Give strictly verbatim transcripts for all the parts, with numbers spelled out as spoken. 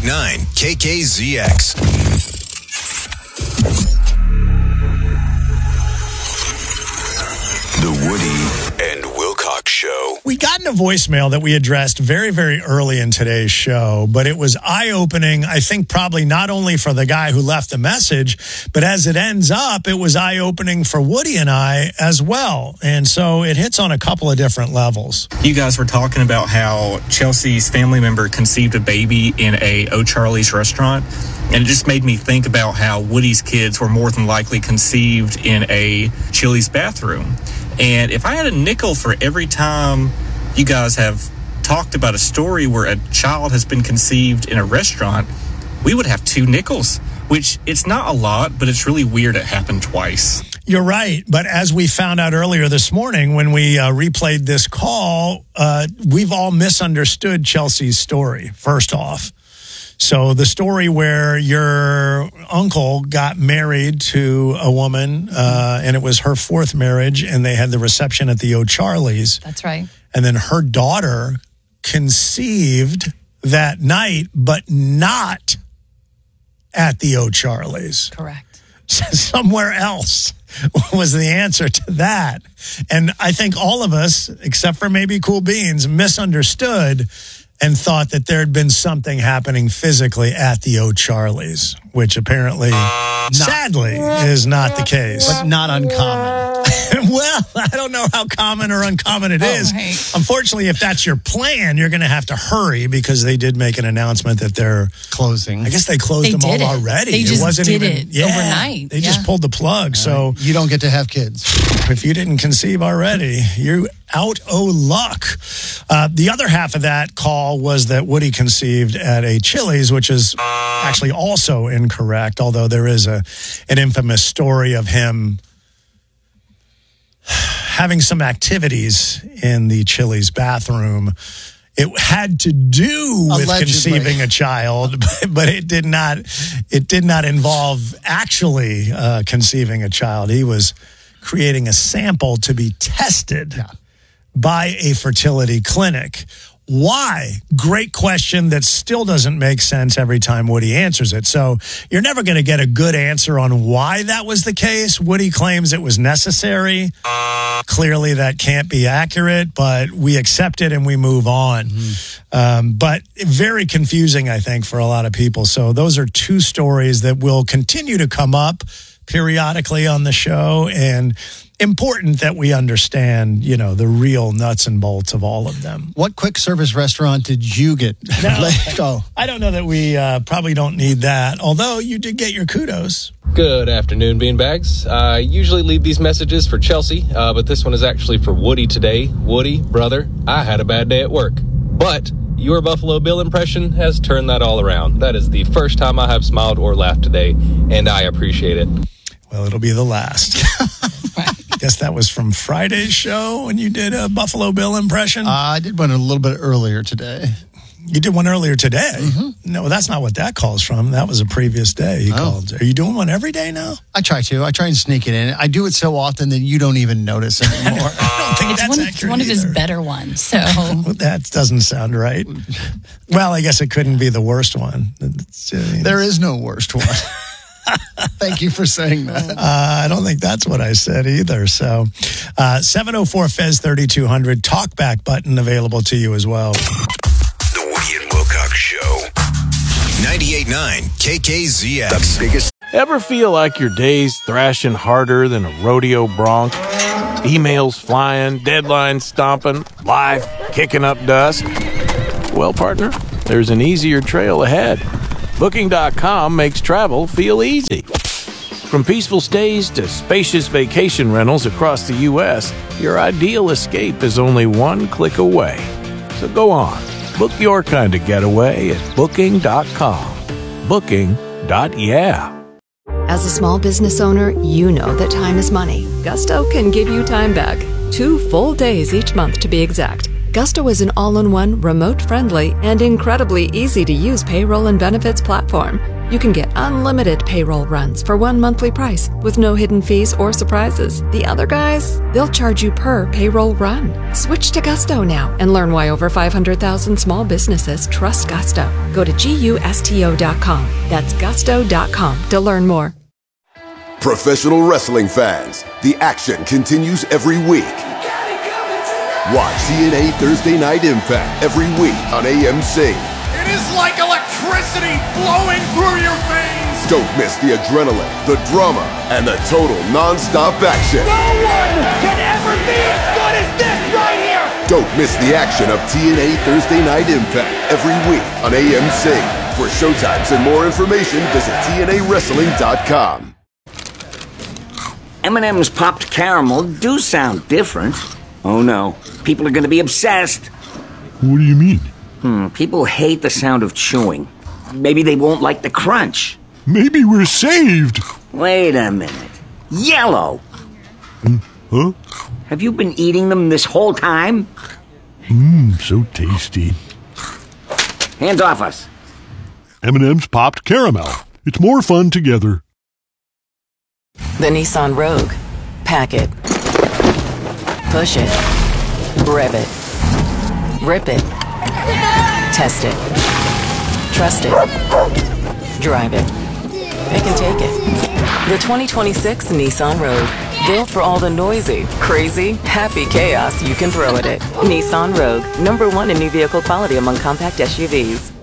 ninety-eight point nine K K Z X. The Woody and Wilcox Show. We got in a voicemail that we addressed very, very early in today's show, but it was eye-opening, I think probably not only for the guy who left the message, but as it ends up, it was eye-opening for Woody and I as well. And so it hits on a couple of different levels. You guys were talking about how Chelsea's family member conceived a baby in a O'Charlie's restaurant. And it just made me think about how Woody's kids were more than likely conceived in a Chili's bathroom. And if I had a nickel for every time you guys have talked about a story where a child has been conceived in a restaurant, we would have two nickels, which it's not a lot, but it's really weird it happened twice. You're right. But as we found out earlier this morning when we uh, replayed this call, uh, we've all misunderstood Chelsea's story, first off. So the story where your uncle got married to a woman, uh, and it was her fourth marriage, and they had the reception at the O'Charlie's. That's right. And then her daughter conceived that night, but not at the O'Charlie's. Correct. Somewhere else was the answer to that. And I think all of us, except for maybe Cool Beans, misunderstood and thought that there had been something happening physically at the O'Charlie's, which apparently, not, sadly, is not the case. But not uncommon. Well, I don't know how common or uncommon it oh, is. Right. Unfortunately, if that's your plan, you're going to have to hurry because they did make an announcement that they're closing. I guess they closed they them all it. already. They just it wasn't did even it yeah, overnight. They yeah. just pulled the plug. So you don't get to have kids. If you didn't conceive already, you're out o' luck. Uh, the other half of that call was that Woody conceived at a Chili's, which is actually also incorrect, although there is a an infamous story of him having some activities in the Chili's bathroom. It had to do with Allegedly. conceiving a child, but, but it did not. It did not involve actually uh, conceiving a child. He was creating a sample to be tested yeah. by a fertility clinic. Why? Great question that still doesn't make sense every time Woody answers it. So you're never going to get a good answer on why that was the case. Woody claims it was necessary. Clearly that can't be accurate, but we accept it and we move on. Mm-hmm. Um, but very confusing, I think, for a lot of people. So those are two stories that will continue to come up periodically on the show, and important that we understand, you know, the real nuts and bolts of all of them. What quick service restaurant did you get? No, oh. I don't know that we uh, probably don't need that, although you did get your kudos. Good afternoon, Beanbags. I usually leave these messages for Chelsea, uh, but this one is actually for Woody today. Woody, brother, I had a bad day at work, but your Buffalo Bill impression has turned that all around. That is the first time I have smiled or laughed today, and I appreciate it. Well, it'll be the last. I guess that was from Friday's show when you did a Buffalo Bill impression. Uh, I did one a little bit earlier today. You did one earlier today? Mm-hmm. No, that's not what that call's from. That was a previous day he oh. called. Are you doing one every day now? I try to. I try and sneak it in. I do it so often that you don't even notice anymore. I don't think it's that's one, accurate one of his either. better ones. So that doesn't sound right. Well, I guess it couldn't be the worst one. It's, uh, there is no worst one. Thank you for saying that. Uh, I don't think that's what I said either. So, uh, seven oh four F E Z thirty-two hundred, talkback button available to you as well. The Woody and Wilcox Show. ninety-eight point nine K K Z X. The biggest. Ever feel like your day's thrashing harder than a rodeo bronc? Emails flying, deadlines stomping, life kicking up dust? Well, partner, there's an easier trail ahead. Booking dot com makes travel feel easy. From peaceful stays to spacious vacation rentals across the U S, your ideal escape is only one click away. So go on, book your kind of getaway at Booking dot com. Booking. Yeah. As a small business owner, you know that time is money. Gusto can give you time back. Two full days each month to be exact. Gusto is an all-in-one, remote-friendly, and incredibly easy-to-use payroll and benefits platform. you can get unlimited payroll runs for one monthly price with no hidden fees or surprises. The other guys, they'll charge you per payroll run. Switch to Gusto now and learn why over five hundred thousand small businesses trust Gusto. Go to gusto dot com. That's gusto dot com to learn more. Professional wrestling fans, the action continues every week. Watch T N A Thursday Night Impact every week on A M C. It is like electricity flowing through your veins. Don't miss the adrenaline, the drama, and the total non-stop action. No one can ever be as good as this right here. Don't miss the action of T N A Thursday Night Impact every week on A M C. For showtimes and more information, visit T N A wrestling dot com. M and M's popped caramel do sound different. Oh no, people are going to be obsessed. What do you mean? Hmm, people hate the sound of chewing. Maybe they won't like the crunch. Maybe we're saved. Wait a minute. Yellow! Hmm, huh? Have you been eating them this whole time? Mmm, so tasty. Hands off us. M and M's popped caramel. It's more fun together. The Nissan Rogue. Pack it. Push it. Rev it. Rip it. Test it. Trust it. Drive it. Pick and take it. The twenty twenty-six Nissan Rogue. Built for all the noisy, crazy, happy chaos you can throw at it. Nissan Rogue. Number one in new vehicle quality among compact S U Vs.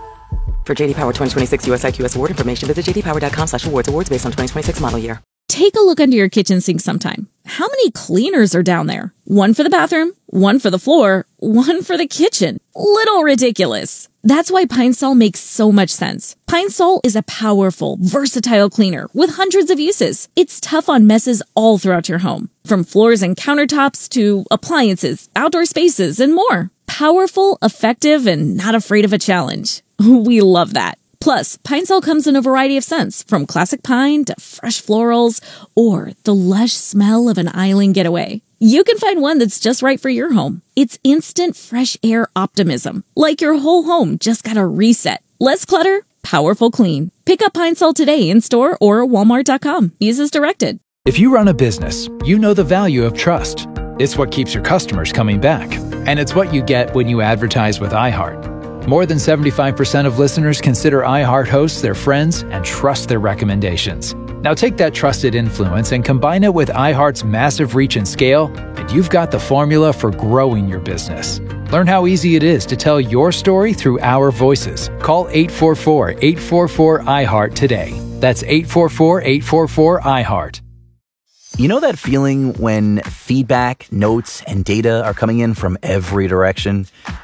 For J D Power twenty twenty-six U S I Q S award information, visit j d power dot com slash awards. Awards based on twenty twenty-six model year. Take a look under your kitchen sink sometime. How many cleaners are down there? One for the bathroom, one for the floor, one for the kitchen. Little ridiculous. That's why Pine Sol makes so much sense. Pine Sol is a powerful, versatile cleaner with hundreds of uses. It's tough on messes all throughout your home, from floors and countertops to appliances, outdoor spaces, and more. Powerful, effective, and not afraid of a challenge. We love that. Plus, Pine Sol comes in a variety of scents, from classic pine to fresh florals, or the lush smell of an island getaway. You can find one that's just right for your home. It's instant fresh air optimism, like your whole home just got a reset. Less clutter, powerful clean. Pick up Pine Sol today in store or walmart dot com. Use as directed. If you run a business, you know the value of trust. It's what keeps your customers coming back. And it's what you get when you advertise with iHeart. More than seventy-five percent of listeners consider iHeart hosts their friends and trust their recommendations. Now take that trusted influence and combine it with iHeart's massive reach and scale, and you've got the formula for growing your business. Learn how easy it is to tell your story through our voices. Call eight four four, eight four four, I heart today. That's eight four four, eight four four, I heart. You know that feeling when feedback, notes, and data are coming in from every direction?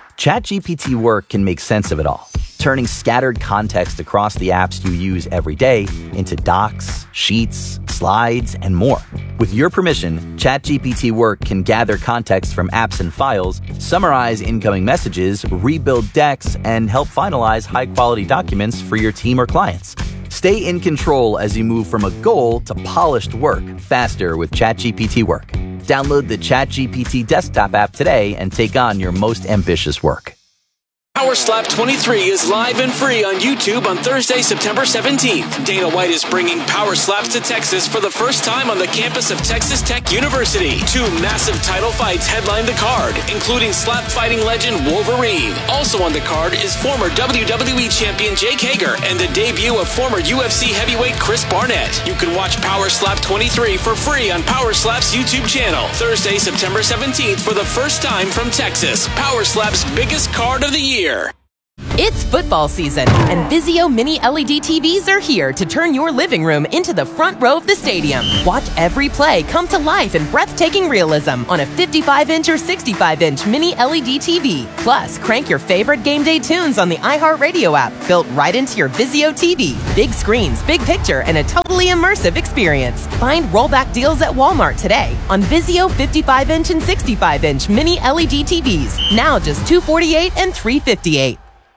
ChatGPT Work can make sense of it all, turning scattered context across the apps you use every day into docs, sheets, slides, and more. With your permission, ChatGPT Work can gather context from apps and files, summarize incoming messages, rebuild decks, and help finalize high-quality documents for your team or clients. Stay in control as you move from a goal to polished work faster with ChatGPT Work. Download the ChatGPT desktop app today and take on your most ambitious work. Power Slap twenty-three is live and free on YouTube on Thursday, September seventeenth. Dana White is bringing Power Slaps to Texas for the first time on the campus of Texas Tech University. Two massive title fights headline the card, including slap fighting legend Wolverine. Also on the card is former W W E champion Jake Hager and the debut of former U F C heavyweight Chris Barnett. You can watch Power Slap twenty-three for free on Power Slap's YouTube channel. Thursday, September seventeenth for the first time from Texas. Power Slap's biggest card of the year. It's football season, and Vizio Mini L E D T Vs are here to turn your living room into the front row of the stadium. Watch every play come to life in breathtaking realism on a fifty-five inch or sixty-five inch Mini L E D T V. Plus, crank your favorite game day tunes on the iHeartRadio app, built right into your Vizio T V. Big screens, big picture, and a totally immersive experience. Find rollback deals at Walmart today on Vizio fifty-five inch and sixty-five inch Mini L E D T Vs. Now just two hundred forty-eight dollars and three hundred fifty-eight dollars.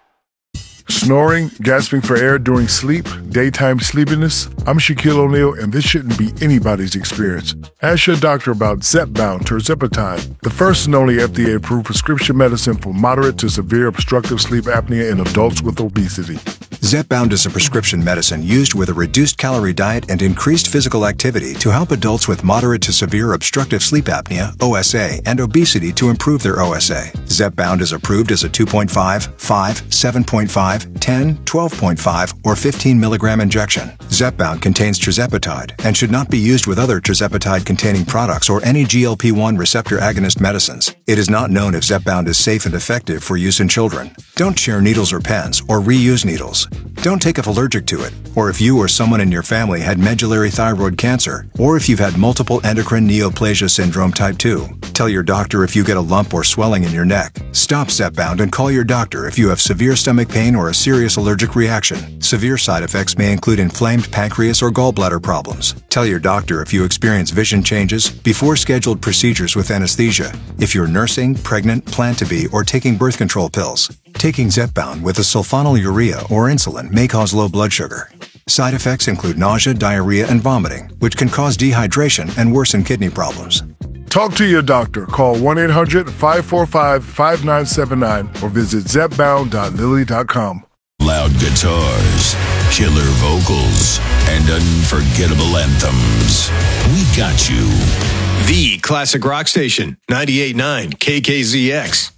Snoring, gasping for air during sleep, daytime sleepiness? I'm Shaquille O'Neal, and this shouldn't be anybody's experience. Ask your doctor about Zepbound Tirzepatide, the first and only F D A-approved prescription medicine for moderate to severe obstructive sleep apnea in adults with obesity. Zepbound is a prescription medicine used with a reduced calorie diet and increased physical activity to help adults with moderate to severe obstructive sleep apnea, O S A, and obesity to improve their O S A. Zepbound is approved as a two point five, five, seven point five, ten, twelve point five, or fifteen milligram injection. Zepbound contains tirzepatide and should not be used with other tirzepatide-containing products or any G L P one receptor agonist medicines. It is not known if Zepbound is safe and effective for use in children. Don't share needles or pens or reuse needles. Don't take if allergic to it, or if you or someone in your family had medullary thyroid cancer, or if you've had multiple endocrine neoplasia syndrome type two. Tell your doctor if you get a lump or swelling in your neck. Stop Zepbound and call your doctor if you have severe stomach pain or a serious allergic reaction. Severe side effects may include inflamed pancreas or gallbladder problems. Tell your doctor if you experience vision changes before scheduled procedures with anesthesia, if you're nursing, pregnant, plan to be, or taking birth control pills. Taking Zepbound with a sulfonylurea or insulin may cause low blood sugar. Side effects include nausea, diarrhea, and vomiting, which can cause dehydration and worsen kidney problems. Talk to your doctor. Call one eight hundred, five four five, five nine seven nine or visit zepbound dot lilly dot com. Loud guitars, killer vocals, and unforgettable anthems. We got you. The Classic Rock Station, ninety-eight point nine K K Z X.